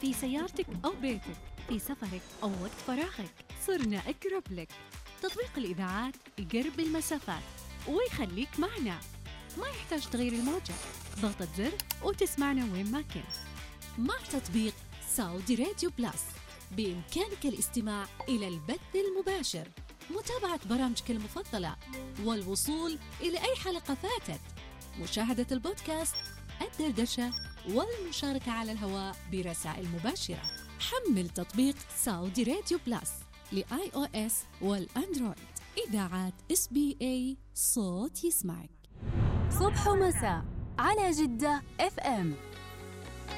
في سيارتك أو بيتك، في سفرك أو وقت فراغك، صرنا أقرب لك. تطبيق الإذاعات يقرب المسافات ويخليك معنا، ما يحتاج تغيير الموجة، ضغطة زر وتسمعنا وين ما كنت. مع تطبيق سعودي راديو بلس بإمكانك الاستماع إلى البث المباشر، متابعة برامجك المفضلة، والوصول إلى أي حلقة فاتت، مشاهدة البودكاست، الدردشة، والمشاركة على الهواء برسائل مباشرة. حمل تطبيق سعودي راديو بلس لآي أو إس والأندرويد. إذاعات SBA، صوت يسمعك. صبح ومساء على جدة FM.